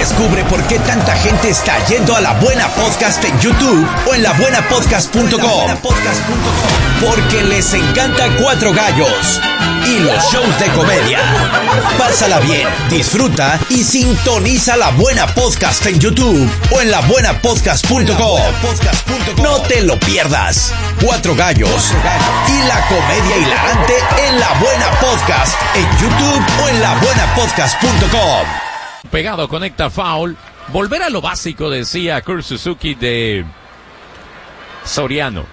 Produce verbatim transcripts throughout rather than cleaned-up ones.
Descubre por qué tanta gente está yendo a La Buena Podcast en YouTube o en la buena podcast punto com. Porque les encanta Cuatro Gallos y los shows de comedia. Pásala bien, disfruta y sintoniza La Buena Podcast en YouTube o en la buena podcast punto com. No te lo pierdas. Cuatro Gallos y la comedia hilarante en La Buena Podcast en YouTube o en la buena podcast punto com. Pegado, conecta foul. Volver a lo básico, decía Kurt Suzuki de Soriano.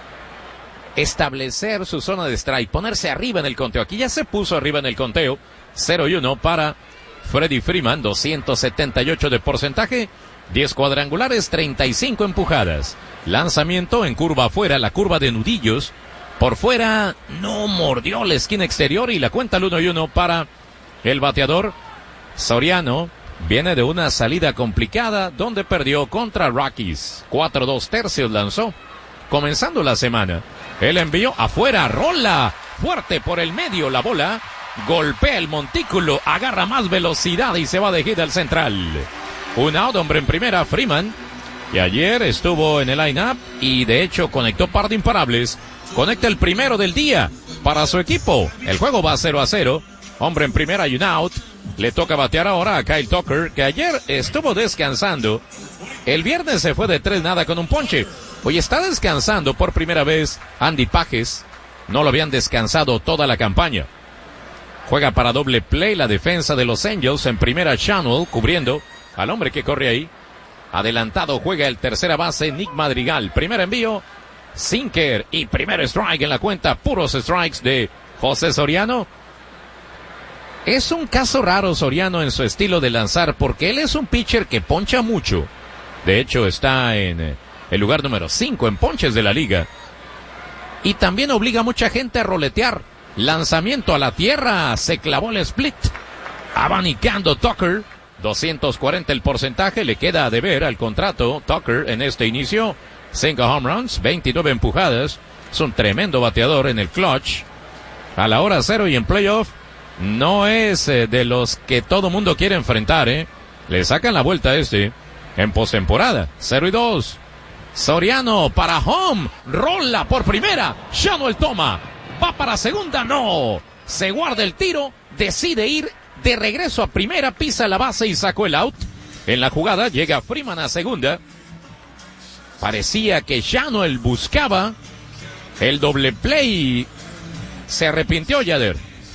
Establecer su zona de strike, ponerse arriba en el conteo. Aquí ya se puso arriba en el conteo. cero y uno para Freddie Freeman, doscientos setenta y ocho de porcentaje, diez cuadrangulares, treinta y cinco empujadas. Lanzamiento en curva afuera, la curva de nudillos. Por fuera no mordió la esquina exterior y la cuenta al uno y uno para el bateador. Soriano viene de una salida complicada donde perdió contra Rockies. cuatro dos tercios lanzó. Comenzando la semana, el envío afuera, rola fuerte por el medio la bola, golpea el montículo, agarra más velocidad y se va de gira al central. Un out, hombre en primera, Freeman, que ayer estuvo en el line-up y de hecho conectó par de imparables. Conecta el primero del día para su equipo. El juego va cero a cero. Hombre en primera y un out. Le toca batear ahora a Kyle Tucker, que ayer estuvo descansando. El viernes se fue de tres nada con un ponche. Hoy está descansando por primera vez Andy Pages. No lo habían descansado toda la campaña. Juega para doble play la defensa de los Angels en primera, Channel, cubriendo al hombre que corre ahí. Adelantado juega el tercera base, Nick Madrigal. Primer envío, sinker y primer strike en la cuenta. Puros strikes de José Soriano. Es un caso raro Soriano en su estilo de lanzar, porque él es un pitcher que poncha mucho. De hecho, está en el lugar número cinco en ponches de la liga. Y también obliga a mucha gente a roletear. Lanzamiento a la tierra, se clavó el split. Abanicando Tucker. doscientos cuarenta el porcentaje, le queda a deber al contrato Tucker en este inicio. cinco home runs, veintinueve empujadas. Es un tremendo bateador en el clutch. A la hora cero y en playoff. No es eh, de los que todo mundo quiere enfrentar, ¿eh? Le sacan la vuelta a este en postemporada. cero y dos. Soriano para home. Rola por primera. Channel toma. Va para segunda. No. Se guarda el tiro. Decide ir de regreso a primera. Pisa la base y sacó el out. En la jugada llega Freeman a segunda. Parecía que Channel buscaba el doble play. Se arrepintió Yader.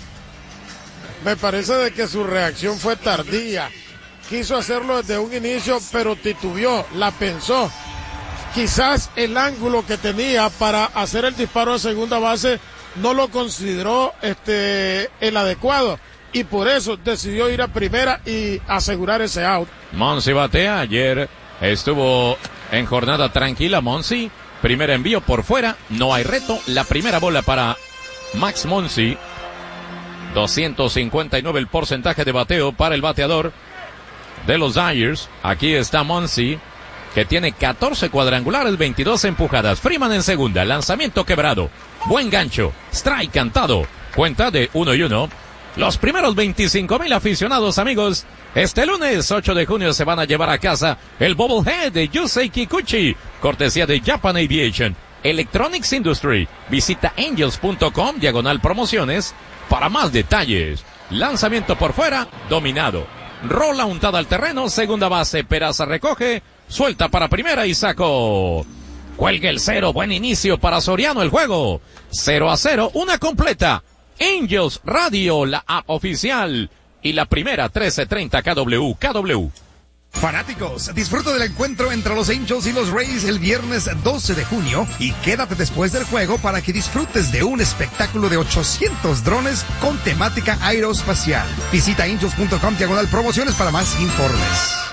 Me parece de que su reacción fue tardía. Quiso hacerlo desde un inicio, pero titubeó, la pensó. Quizás el ángulo que tenía para hacer el disparo a segunda base no lo consideró este el adecuado. Y por eso decidió ir a primera y asegurar ese out. Monsi batea. Ayer estuvo en jornada tranquila Monsi. Primer envío por fuera. No hay reto. La primera bola para Max Monsi. doscientos cincuenta y nueve el porcentaje de bateo para el bateador de los Dodgers. Aquí está Monsi, que tiene catorce cuadrangulares, veintidós empujadas. Freeman en segunda, lanzamiento quebrado. Buen gancho, strike cantado. Cuenta de uno y uno. Los primeros veinticinco mil aficionados, amigos, este lunes ocho de junio se van a llevar a casa el bobblehead de Yusei Kikuchi, cortesía de Japan Aviation. Electronics Industry. Visita angels punto com, diagonal promociones, para más detalles. Lanzamiento por fuera, dominado. Rola untada al terreno, segunda base, Peraza recoge, suelta para primera y sacó. Cuelga el cero, buen inicio para Soriano el juego. cero a cero, una completa. Angels Radio, la app oficial. Y la primera, trece treinta K W, K W. Fanáticos, disfruta del encuentro entre los Angels y los Rays el viernes doce de junio y quédate después del juego para que disfrutes de un espectáculo de ochocientos drones con temática aeroespacial. Visita angels punto com diagonal promociones para más informes.